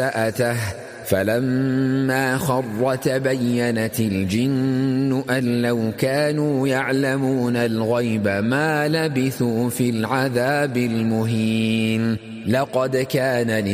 سأته فلما خر تبينت الجن أن لو كانوا يعلمون الغيب ما لبثوا في العذاب المهين. لقد كان